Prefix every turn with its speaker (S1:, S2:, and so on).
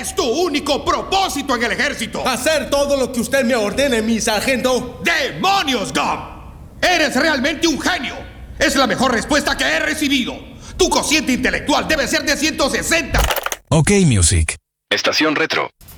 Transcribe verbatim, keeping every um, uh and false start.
S1: es tu único propósito en el ejército?
S2: Hacer todo lo que usted me ordene, mi sargento.
S1: ¡Demonios, Gum! ¡Eres realmente un genio! Es la mejor respuesta que he recibido. Tu cociente intelectual debe ser de ciento sesenta.
S3: Ok, Music. Estación Retro.